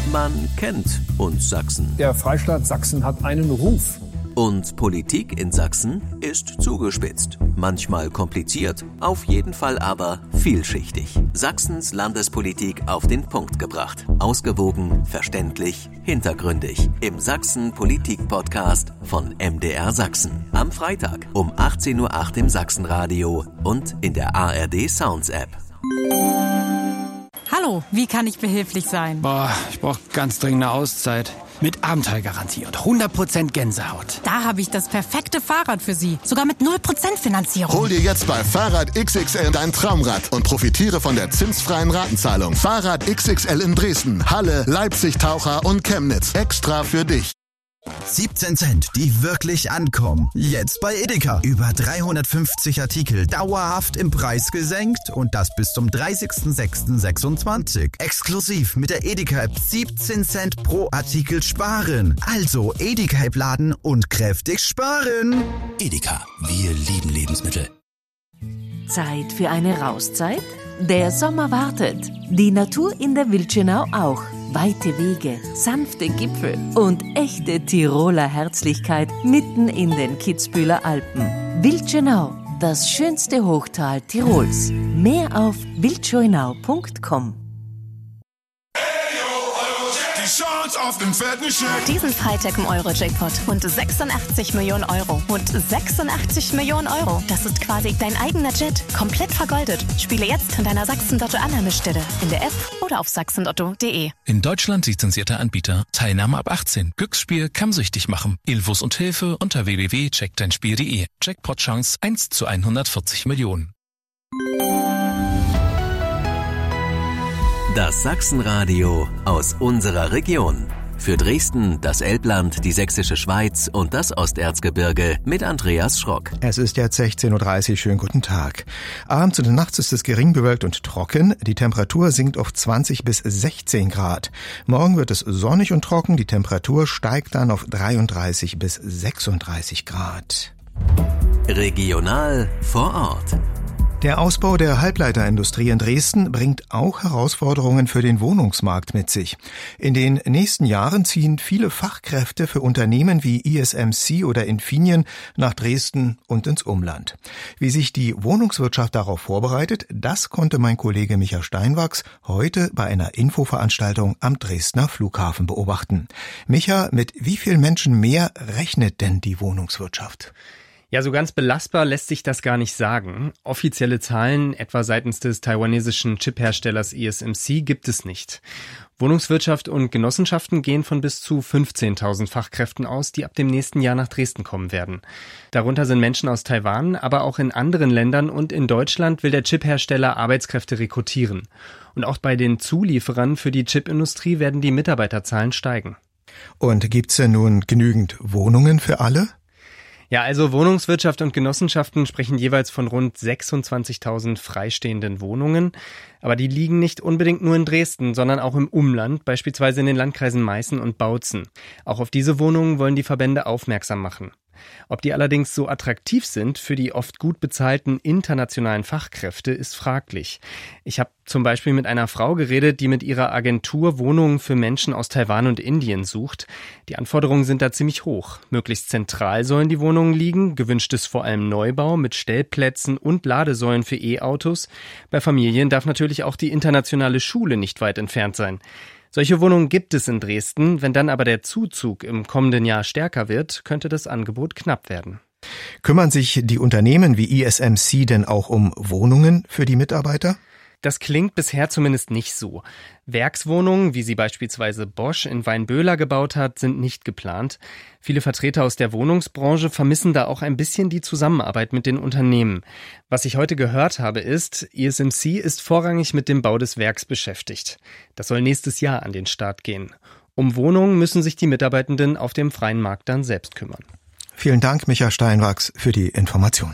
Man kennt uns Sachsen. Der Freistaat Sachsen hat einen Ruf. Und Politik in Sachsen ist zugespitzt. Manchmal kompliziert, auf jeden Fall aber vielschichtig. Sachsens Landespolitik auf den Punkt gebracht. Ausgewogen, verständlich, hintergründig. Im Sachsen-Politik-Podcast von MDR Sachsen. Am Freitag um 18:08 Uhr im Sachsenradio und in der ARD Sounds App. Hallo, wie kann ich behilflich sein? Ich brauche ganz dringend eine Auszeit. Mit Abenteuergarantie und 100% Gänsehaut. Da habe ich das perfekte Fahrrad für Sie. Sogar mit 0% Finanzierung. Hol dir jetzt bei Fahrrad XXL dein Traumrad und profitiere von der zinsfreien Ratenzahlung. Fahrrad XXL in Dresden, Halle, Leipzig, Taucher und Chemnitz. Extra für dich. 17 Cent, die wirklich ankommen. Jetzt bei Edeka. Über 350 Artikel dauerhaft im Preis gesenkt und das bis zum 30.06.26. Exklusiv mit der Edeka-App 17 Cent pro Artikel sparen. Also Edeka-App laden und kräftig sparen. Edeka, wir lieben Lebensmittel. Zeit für eine Rauszeit? Der Sommer wartet. Die Natur in der Wildschönau auch. Weite Wege, sanfte Gipfel und echte Tiroler Herzlichkeit mitten in den Kitzbüheler Alpen. Wildschönau, das schönste Hochtal Tirols. Mehr auf wildschönau.com. Auf den fetten Scheck. Diesen Freitag im Euro-Jackpot. Rund 86 Millionen Euro. Rund 86 Millionen Euro. Das ist quasi dein eigener Jet. Komplett vergoldet. Spiele jetzt an deiner Sachsen-Lotto-Annahmestelle. In der App oder auf sachsenlotto.de. In Deutschland lizenzierter Anbieter. Teilnahme ab 18. Glücksspiel kann süchtig machen. Infos und Hilfe unter www.checkdeinspiel.de. Jackpot-Chance 1 zu 140 Millionen. Das Sachsenradio aus unserer Region. Für Dresden, das Elbland, die Sächsische Schweiz und das Osterzgebirge mit Andreas Schrock. Es ist jetzt 16:30 Uhr. Schönen guten Tag. Abends und nachts ist es gering bewölkt und trocken. Die Temperatur sinkt auf 20 bis 16 Grad. Morgen wird es sonnig und trocken. Die Temperatur steigt dann auf 33 bis 36 Grad. Regional vor Ort. Der Ausbau der Halbleiterindustrie in Dresden bringt auch Herausforderungen für den Wohnungsmarkt mit sich. In den nächsten Jahren ziehen viele Fachkräfte für Unternehmen wie ISMC oder Infineon nach Dresden und ins Umland. Wie sich die Wohnungswirtschaft darauf vorbereitet, das konnte mein Kollege Micha Steinwachs heute bei einer Infoveranstaltung am Dresdner Flughafen beobachten. Micha, mit wie vielen Menschen mehr rechnet denn die Wohnungswirtschaft? Ja, so ganz belastbar lässt sich das gar nicht sagen. Offizielle Zahlen, etwa seitens des taiwanesischen Chipherstellers ISMC, gibt es nicht. Wohnungswirtschaft und Genossenschaften gehen von bis zu 15.000 Fachkräften aus, die ab dem nächsten Jahr nach Dresden kommen werden. Darunter sind Menschen aus Taiwan, aber auch in anderen Ländern und in Deutschland will der Chiphersteller Arbeitskräfte rekrutieren. Und auch bei den Zulieferern für die Chipindustrie werden die Mitarbeiterzahlen steigen. Und gibt's denn nun genügend Wohnungen für alle? Ja, also Wohnungswirtschaft und Genossenschaften sprechen jeweils von rund 26.000 freistehenden Wohnungen. Aber die liegen nicht unbedingt nur in Dresden, sondern auch im Umland, beispielsweise in den Landkreisen Meißen und Bautzen. Auch auf diese Wohnungen wollen die Verbände aufmerksam machen. Ob die allerdings so attraktiv sind für die oft gut bezahlten internationalen Fachkräfte, ist fraglich. Ich habe zum Beispiel mit einer Frau geredet, die mit ihrer Agentur Wohnungen für Menschen aus Taiwan und Indien sucht. Die Anforderungen sind da ziemlich hoch. Möglichst zentral sollen die Wohnungen liegen. Gewünscht ist vor allem Neubau mit Stellplätzen und Ladesäulen für E-Autos. Bei Familien darf natürlich auch die internationale Schule nicht weit entfernt sein. Solche Wohnungen gibt es in Dresden. Wenn dann aber der Zuzug im kommenden Jahr stärker wird, könnte das Angebot knapp werden. Kümmern sich die Unternehmen wie ISMC denn auch um Wohnungen für die Mitarbeiter? Das klingt bisher zumindest nicht so. Werkswohnungen, wie sie beispielsweise Bosch in Weinböhler gebaut hat, sind nicht geplant. Viele Vertreter aus der Wohnungsbranche vermissen da auch ein bisschen die Zusammenarbeit mit den Unternehmen. Was ich heute gehört habe ist, ISMC ist vorrangig mit dem Bau des Werks beschäftigt. Das soll nächstes Jahr an den Start gehen. Um Wohnungen müssen sich die Mitarbeitenden auf dem freien Markt dann selbst kümmern. Vielen Dank, Micha Steinwachs, für die Informationen.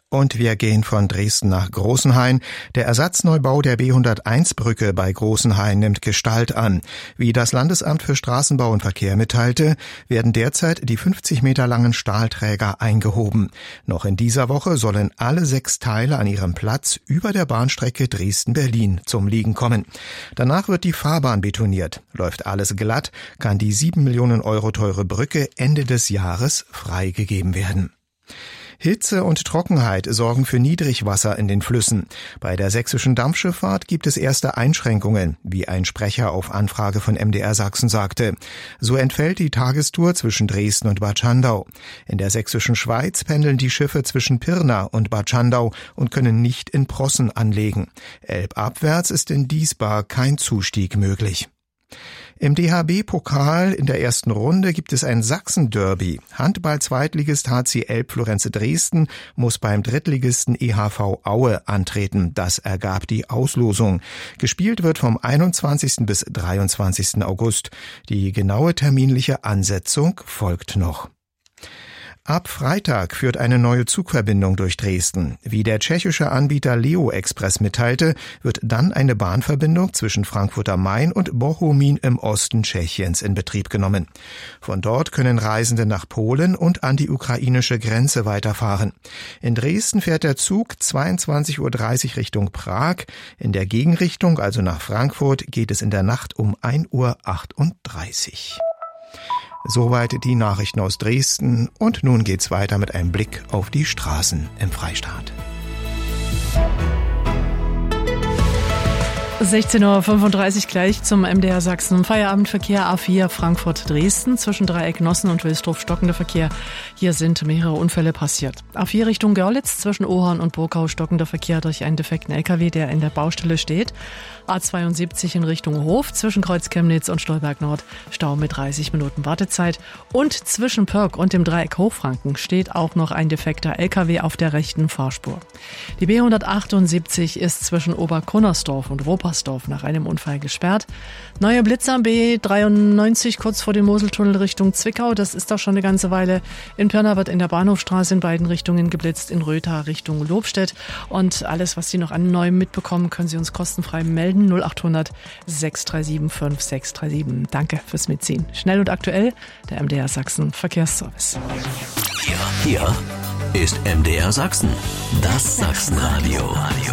Und wir gehen von Dresden nach Großenhain. Der Ersatzneubau der B101-Brücke bei Großenhain nimmt Gestalt an. Wie das Landesamt für Straßenbau und Verkehr mitteilte, werden derzeit die 50 Meter langen Stahlträger eingehoben. Noch in dieser Woche sollen alle 6 Teile an ihrem Platz über der Bahnstrecke Dresden-Berlin zum Liegen kommen. Danach wird die Fahrbahn betoniert. Läuft alles glatt, kann die 7 Millionen Euro teure Brücke Ende des Jahres freigegeben werden. Hitze und Trockenheit sorgen für Niedrigwasser in den Flüssen. Bei der sächsischen Dampfschifffahrt gibt es erste Einschränkungen, wie ein Sprecher auf Anfrage von MDR Sachsen sagte. So entfällt die Tagestour zwischen Dresden und Bad Schandau. In der sächsischen Schweiz pendeln die Schiffe zwischen Pirna und Bad Schandau und können nicht in Prossen anlegen. Elbabwärts ist in Diesbar kein Zustieg möglich. Im DHB-Pokal in der ersten Runde gibt es ein Sachsen-Derby. Handball-Zweitligist HC Elbflorenz Dresden muss beim Drittligisten EHV Aue antreten. Das ergab die Auslosung. Gespielt wird vom 21. bis 23. August. Die genaue terminliche Ansetzung folgt noch. Ab Freitag führt eine neue Zugverbindung durch Dresden. Wie der tschechische Anbieter Leo Express mitteilte, wird dann eine Bahnverbindung zwischen Frankfurt am Main und Bochumin im Osten Tschechiens in Betrieb genommen. Von dort können Reisende nach Polen und an die ukrainische Grenze weiterfahren. In Dresden fährt der Zug 22:30 Uhr Richtung Prag. In der Gegenrichtung, also nach Frankfurt, geht es in der Nacht um 1:38 Uhr. Soweit die Nachrichten aus Dresden und nun geht's weiter mit einem Blick auf die Straßen im Freistaat. 16:35 Uhr gleich zum MDR Sachsen. Feierabendverkehr A4 Frankfurt-Dresden zwischen Dreieck Nossen und Wilsdruf stockender Verkehr. Hier sind mehrere Unfälle passiert. A4 Richtung Görlitz zwischen Ohorn und Burgau stockender Verkehr durch einen defekten LKW, der in der Baustelle steht. A72 in Richtung Hof zwischen Kreuz Chemnitz und Stolberg Nord Stau mit 30 Minuten Wartezeit. Und zwischen Pörk und dem Dreieck Hochfranken steht auch noch ein defekter LKW auf der rechten Fahrspur. Die B178 ist zwischen Oberkunnersdorf und Ropersdorf nach einem Unfall gesperrt. Neue Blitzer B93 kurz vor dem Moseltunnel Richtung Zwickau. Das ist doch schon eine ganze Weile. In Pirna wird in der Bahnhofstraße in beiden Richtungen geblitzt, in Rötha Richtung Lobstedt. Und alles, was Sie noch an Neuem mitbekommen, können Sie uns kostenfrei melden. 0800 637 5637. Danke fürs Mitziehen. Schnell und aktuell, der MDR Sachsen Verkehrsservice. Hier ist MDR Sachsen, das Sachsenradio.